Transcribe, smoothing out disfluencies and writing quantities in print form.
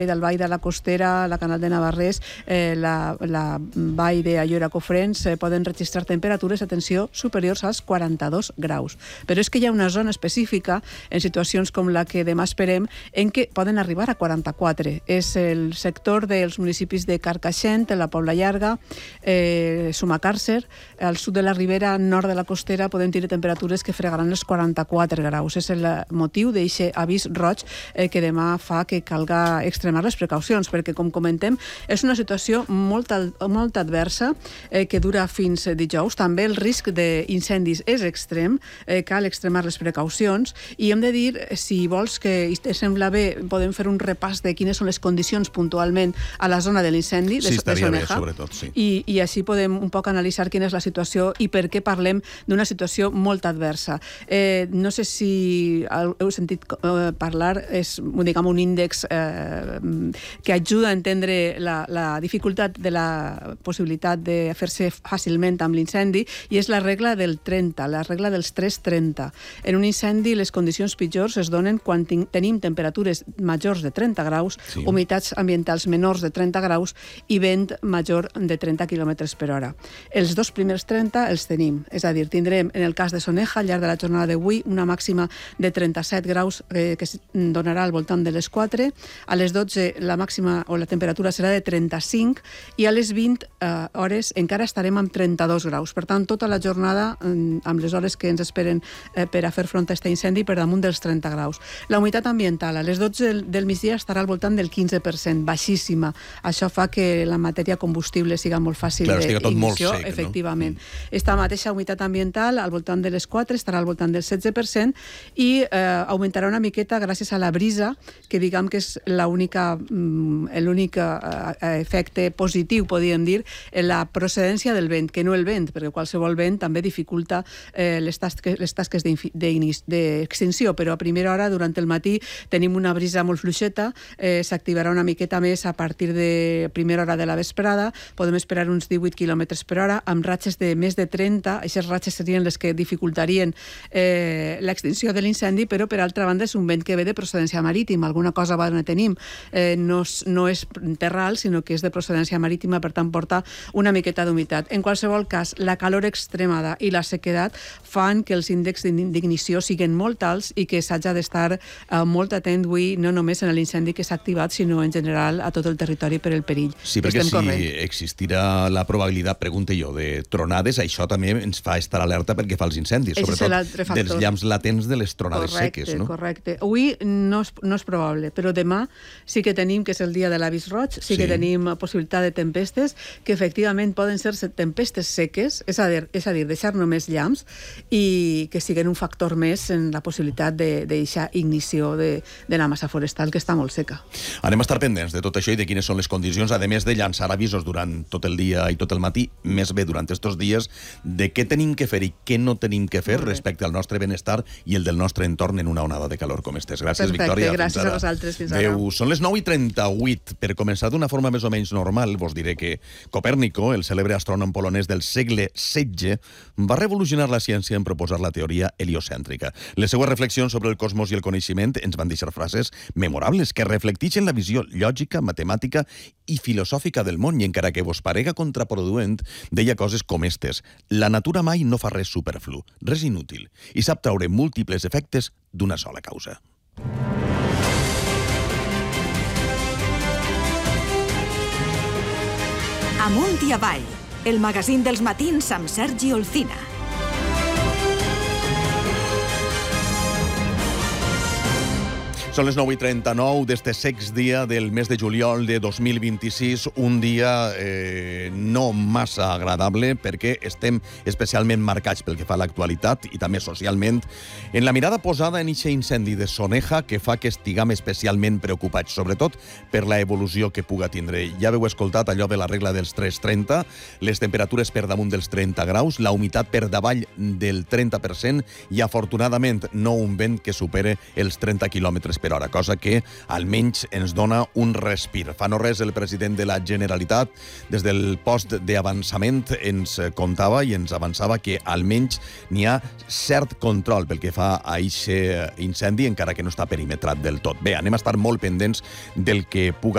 del Vall de la Costera, la Canal de Navarrés, la Vall d'Aiora-Cofrents poden registrar temperatures, atenció, superiors als 42 graus. Però és que hi ha una zona específica, en situacions com la que demà esperem, en què poden arribar a 44. És el sector dels municipis de Carcaixent, la Pobla Llarga, Sumacàrcer, al sud de la Ribera nord de la Costera poden tenir temperatures que fregaran els 44 graus. És el motiu d'aquest avís roig que demà fa que calga extremar les precaucions, perquè, com comentem, és una situació molt adversa que dura fins dijous. També el risc d'incendis és extrem, cal extremar les precaucions, i hem de dir, si vols que te sembla bé, podem fer un repàs de quines són les condicions puntualment a la zona de l'incendi, de Soneja, sobretot, sí. I així podem un poc analitzar quina és la situació i per què parlem d'una situació molt adversa. No sé si heu sentit parlar, és, diguem, un índex que ajuda a entendre la dificultat de la possibilitat de fer-se fàcilment amb l'incendi, i és la regla del 30, la regla dels 3-30. En un incendi les condicions pitjors es donen quan tenim temperatures majors de 30 graus, sí, humitats ambientals menors de 30 graus i vent major de 30 km per hora. Els dos primers 30 els tenim, és a dir, tindrem en el cas de Soneja al llarg de la jornada d'avui una màxima de 37 graus que es donarà al voltant de les 4, a les 12 la màxima o la temperatura serà de 35 i a les 20 hores encara estarem amb 32 graus. Per tant, tota la jornada, amb les hores que ens esperen per a fer front a aquest incendi, per damunt dels 30 graus. La humitat ambiental a les 12 del migdia estarà al voltant del 15%, baixíssima. Això fa que la matèria combustible siga molt fàcil d'ignició, efectivament. Esta mateixa humitat ambiental al voltant de les 4 estarà al voltant del 16% i augmentarà una miqueta gràcies a la brisa, que diguem que és l'únic efecte positiu, podríem dir, la procedència del vent, que no el vent, perquè qualsevol vent també dificulta les tasques d'extinció, però a primera hora, durant el matí, tenim una brisa molt fluixeta, s'activarà una miqueta més a partir de primera hora de la vesprada, podem esperar uns 18 km per hora, amb ratxes de més de 30, aquestes ratxes serien les que dificultarien l'extinció de l'incendi, però per altra banda és un vent que ve de procedència marítima, alguna cosa va on tenim, no és terral, sinó que és de procedència marítima, per tant porta una miqueta d'humitat. En qualsevol cas, la calor extremada i la sequedat fan que els índexs d'ignició siguin molt alts i que s'hagi d'estar molt atent avui, no només en l'incendi que s'ha activat, sinó en general a tot el territori per el perill. Sí, perquè si existirà la probabilitat, pregunto jo, de tronades, això també ens fa estar alerta perquè fa els incendis, sobretot dels llamps latents de les tronades seques, no? Correcte. Avui no és probable, però demà sí que tenim, que és el dia de l'avís roig, sí que tenim possibilitat de tempestes, que efectivament poden ser tempestes seques, és a dir, deixar només llamps, i que siguin un factor més en la possibilitat de deixar ignició de la massa forestal, que està molt seca. Anem a estar pendents de tot això i de quines són les condicions, a més de llançar avisos durant tot el dia i tot el matí, més bé durant aquests dies, de què tenim que fer i què no tenim que fer respecte al nostre benestar i el del nostre entorn en una onada de calor com estes. Gràcies, Victòria. Gràcies a vosaltres. Fins ara. Són les 9:38. Per començar d'una forma més o menys normal, vos diré que Copèrnico, el cèlebre astrònom polonès del segle XVI, va revolucionar la ciència en proposar la teoria heliocèntrica. Les seues reflexions sobre el cosmos i el coneixement ens van deixar frases memorables que reflecteixen la visió lògica, matemàtica i filosòfica del món, i encara que vos parega contraproduent, deia coses com estes: la natura mai no fa res superflu, res inútil, i sap traure múltiples efectes d'una sola causa. Amunt i avall, el magazín dels matins amb Sergi Olcina. Són les 9:39 d'este sext dia del mes de juliol de 2026, un dia no massa agradable perquè estem especialment marcats pel que fa a l'actualitat i també socialment en la mirada posada en eixe incendi de Soneja, que fa que estiguem especialment preocupats, sobretot per la evolució que puga tindre. Ja heu escoltat allò de la regla dels 3,30, les temperatures per damunt dels 30 graus, la humitat per davall del 30% i, afortunadament, no un vent que supere els 30 km per hora, cosa que almenys ens dona un respir. Fa no res el president de la Generalitat, des del post d'avançament, ens contava i ens avançava que almenys n'hi ha cert control pel que fa a aquest incendi, encara que no està perimetrat del tot. Bé, anem a estar molt pendents del que puga